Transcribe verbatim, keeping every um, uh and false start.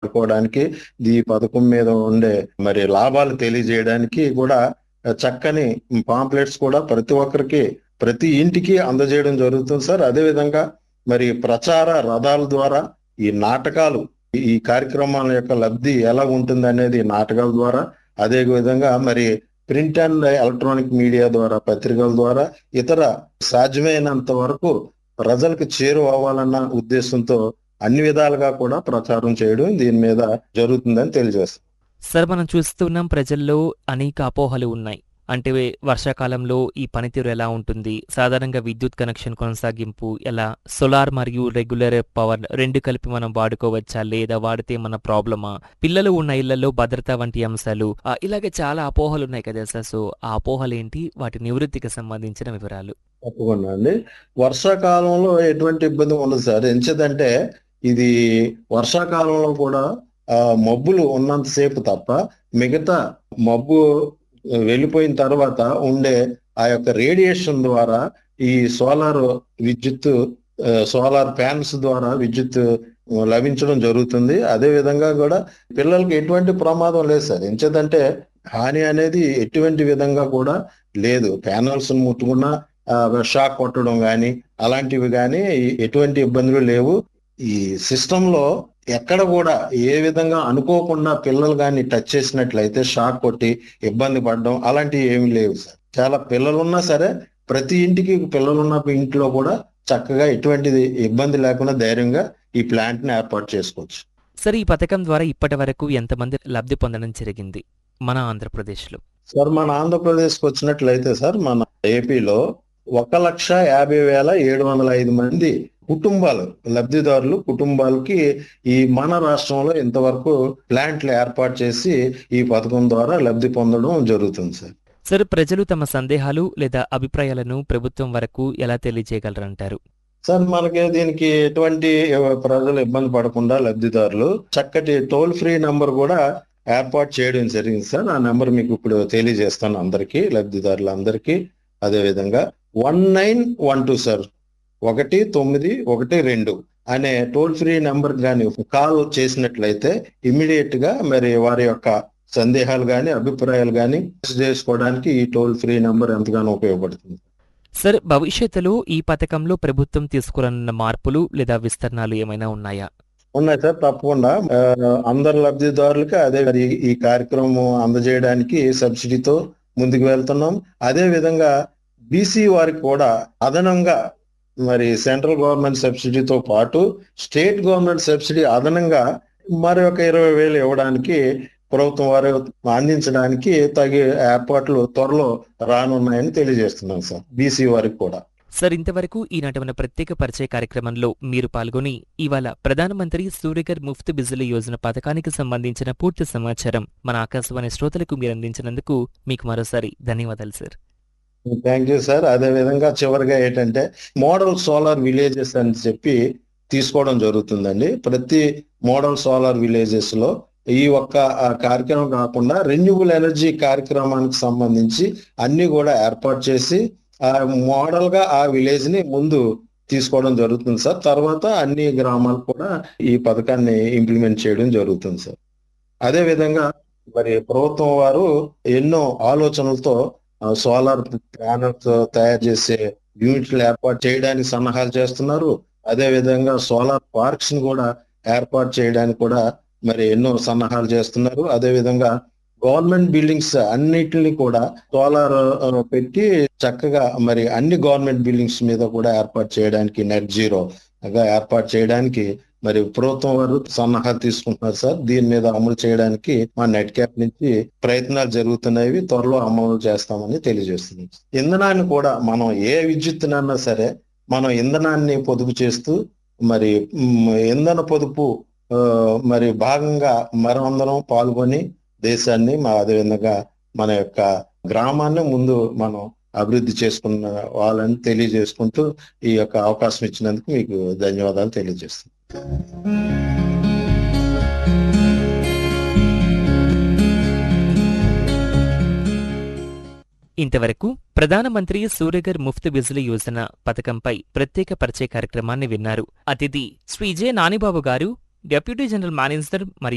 వాడుకోవడానికి, ఈ పథకం మీద ఉండే మరి లాభాలు తెలియజేయడానికి కూడా చక్కని పాంప్లెట్స్ కూడా ప్రతి ఒక్కరికి ప్రతి ఇంటికి అందజేయడం జరుగుతుంది సార్. అదే విధంగా మరి ప్రచార రథాల ద్వారా ఈ నాటకాలు, ఈ కార్యక్రమాల యొక్క లబ్ధి ఎలా ఉంటుంది అనేది నాటకాల ద్వారా, అదే విధంగా మరి ప్రింట్ అండ్ ఎలక్ట్రానిక్ మీడియా ద్వారా, పత్రికల ద్వారా ఇతర సాధ్యమైనంత వరకు ప్రజలకు చేరువ అవ్వాలన్న ఉద్దేశంతో అన్ని విధాలుగా కూడా ప్రచారం చేయడం దీని మీద జరుగుతుందని తెలియజేస్తాం. సార్, మనం చూస్తున్నాం ప్రజల్లో అనేక అపోహలు ఉన్నాయి. అంటే వర్షాకాలంలో ఈ పనితీరు ఎలా ఉంటుంది, సాధారణంగా విద్యుత్ కనెక్షన్ కొనసాగింపు ఎలా, సోలార్ మరియు రెగ్యులర్ పవర్ రెండు కలిపి మనం వాడుకోవచ్చా లేదా వాడితే మన ప్రాబ్లమా, పిల్లలు ఉన్న ఇళ్లలో భద్రత వంటి అంశాలు, ఇలాగే చాలా అపోహలు ఉన్నాయి కదా సార్. సో ఆ అపోహలు ఏంటి, వాటి నివృత్తికి సంబంధించిన వివరాలు? తప్పకుండా అండి. వర్షాకాలంలో ఎటువంటి ఇబ్బంది ఉండదు సార్. ఎంచేదంటే ఇది వర్షాకాలంలో కూడా ఆ మబ్బులు ఉన్నంతసేపు తప్ప మిగతా మబ్బు వెళ్ళిపోయిన తర్వాత ఉండే ఆ యొక్క రేడియేషన్ ద్వారా ఈ సోలార్ విద్యుత్ సోలార్ ప్యానల్స్ ద్వారా విద్యుత్ లభించడం జరుగుతుంది. అదే విధంగా కూడా పిల్లలకి ఎటువంటి ప్రమాదం లేదు సార్. ఎంచేదంటే హాని అనేది ఎటువంటి విధంగా కూడా లేదు. ప్యానల్స్ ముట్టుకున్నా షాక్ కొట్టడం కానీ అలాంటివి కానీ ఎటువంటి ఇబ్బందులు లేవు. ఈ సిస్టమ్ లో ఎక్కడ కూడా ఏ విధంగా అనుకోకుండా పిల్లలు కానీ టచ్ చేసినట్లయితే షాక్ కొట్టి ఇబ్బంది పడడం అలాంటివి ఏమి లేవు సార్. చాలా పిల్లలు ఉన్నా సరే ప్రతి ఇంటికి పిల్లలున్న ఇంట్లో కూడా చక్కగా ఎటువంటిది ఇబ్బంది లేకుండా ధైర్యంగా ఈ ప్లాంట్ ని ఏర్పాటు చేసుకోవచ్చు. సార్, ఈ పథకం ద్వారా ఇప్పటి వరకు ఎంతమంది లబ్ధి పొందడం జరిగింది మన ఆంధ్రప్రదేశ్ లో? సార్, మన ఆంధ్రప్రదేశ్కి వచ్చినట్లయితే సార్ మన ఏపీలో ఒక లక్ష యాభై వేల ఏడు వందల ఐదు మంది కుటుంబాలు లబ్ధిదారులు కుటుంబాలకి ఈ మన రాష్ట్రంలో ఇంతవరకు ప్లాంట్లు ఏర్పాటు చేసి ఈ పథకం ద్వారా లబ్ధి పొందడం జరుగుతుంది సార్. సార్, ప్రజలు తమ సందేహాలు లేదా అభిప్రాయాలను ప్రభుత్వం వరకు ఎలా తెలియజేయగలరంటారు? సార్, మనకి దీనికి ఎటువంటి ప్రజలు ఇబ్బంది పడకుండా లబ్ధిదారులు చక్కటి టోల్ ఫ్రీ నంబర్ కూడా ఏర్పాటు చేయడం జరిగింది సార్. ఆ నెంబర్ మీకు ఇప్పుడు తెలియజేస్తాను అందరికీ, లబ్ధిదారులందరికీ. అదే విధంగా one nine one two sir, ఒకటి తొమ్మిది ఒకటి రెండు అనే టోల్ ఫ్రీ నెంబర్ కానీ కాల్ చేసినట్లయితే ఇమ్మీడియట్ గా మరి వారి యొక్క సందేహాలు కానీ అభిప్రాయాలు కానీ చేసుకోవడానికి ఈ టోల్ ఫ్రీ నెంబర్ ఎంతగానో ఉపయోగపడుతుంది. సార్, భవిష్యత్తులో ఈ పథకంలో ప్రభుత్వం తీసుకురానున్న మార్పులు లేదా విస్తరణలు ఏమైనా ఉన్నాయా? ఉన్నాయి సార్, తప్పకుండా. అందరు లబ్ధిదారులకి అదే ఈ కార్యక్రమం అందజేయడానికి సబ్సిడీతో ముందుకు వెళ్తున్నాం. అదే విధంగా బీసీ వారికి కూడా అదనంగా మరి సెంట్రల్ గవర్నమెంట్ సబ్సిడీతో పాటు స్టేట్ గవర్నమెంట్ సబ్సిడీ అదనంగా మరి ఒక ఇరవై వేలు ఇవ్వడానికి ప్రభుత్వం వారు అందించడానికి తగి ఏర్పాట్లు త్వరలో రానున్నాయని తెలియజేస్తున్నాం సార్, బీసీ వారికి కూడా. సార్, ఇంతవరకు ఈనాటి మన ప్రత్యేక పరిచయ కార్యక్రమంలో మీరు పాల్గొని ఇవాళ ప్రధానమంత్రి సూర్యఘర్ ముఫ్త్ బిజిలీ యోజన పథకానికి సంబంధించిన పూర్తి సమాచారం మన ఆకాశవాణి శ్రోతలకు మీరు అందించినందుకు మీకు మరోసారి ధన్యవాదాలు సార్. Thank you sir. అదే విధంగా చివరిగా ఏంటంటే మోడల్ సోలార్ విలేజెస్ అని చెప్పి తీసుకోవడం జరుగుతుందండి. ప్రతి మోడల్ సోలార్ విలేజెస్ లో ఈ ఒక్క కార్యక్రమం కాకుండా రెన్యూబుల్ ఎనర్జీ కార్యక్రమానికి సంబంధించి అన్ని కూడా ఏర్పాటు చేసి ఆ మోడల్ గా ఆ విలేజ్ ని ముందు తీసుకోవడం జరుగుతుంది సార్. తర్వాత అన్ని గ్రామాలకు కూడా ఈ పథకాన్ని ఇంప్లిమెంట్ చేయడం జరుగుతుంది సార్. అదే విధంగా మరి ప్రభుత్వం వారు ఎన్నో ఆలోచనలతో సోలార్ ప్యానల్స్ తయారు చేసే యూనిట్లు ఏర్పాటు చేయడానికి సన్నాహాలు చేస్తున్నారు. అదే విధంగా సోలార్ పార్క్స్ ని కూడా ఏర్పాటు చేయడానికి కూడా మరి ఎన్నో సన్నాహాలు చేస్తున్నారు. అదే విధంగా గవర్నమెంట్ బిల్డింగ్స్ అన్నిటిని కూడా సోలార్ పెట్టి చక్కగా మరి అన్ని గవర్నమెంట్ బిల్డింగ్స్ మీద కూడా ఏర్పాటు చేయడానికి నెట్ జీరో గా ఏర్పాటు చేయడానికి మరి ప్రభుత్వం వారు సన్నాహాలు తీసుకుంటున్నారు సార్. దీని మీద అమలు చేయడానికి మా నెట్ క్యాప్ నుంచి ప్రయత్నాలు జరుగుతున్నాయి. త్వరలో అమలు చేస్తామని తెలియజేస్తున్నాం. ఇంధనాన్ని కూడా మనం ఏ విద్యుత్తునన్నా సరే మనం ఇంధనాన్ని పొదుపు చేస్తూ మరి ఇంధన పొదుపు మరి భాగంగా మనందరం పాల్గొని దేశాన్ని మా అదేవిధంగా మన యొక్క గ్రామాన్ని ముందు మనం అభివృద్ధి చేసుకున్న వాళ్ళని తెలియజేసుకుంటూ ఈ యొక్క అవకాశం ఇచ్చినందుకు మీకు ధన్యవాదాలు తెలియజేస్తున్నాను. ఇంతవరకు ప్రధానమంత్రి సూర్యఘర్ ముఫ్త్ బిజిలీ యోజన పథకంపై ప్రత్యేక పరిచయ కార్యక్రమాన్ని విన్నారు. అతిథి శ్రీ జె నానిబాబు గారు, డెప్యూటీ జనరల్ మేనేజర్ మరియు